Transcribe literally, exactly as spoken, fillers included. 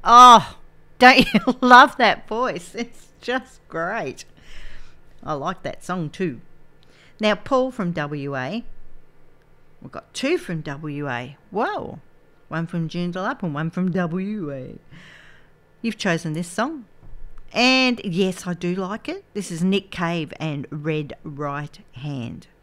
Oh, don't you love that voice? It's just great. I like that song too. Now, Paul from W A. We've got two from W A. Whoa. One from Joondalup and one from W A. You've chosen this song. And yes, I do like it. This is Nick Cave and Red Right Hand.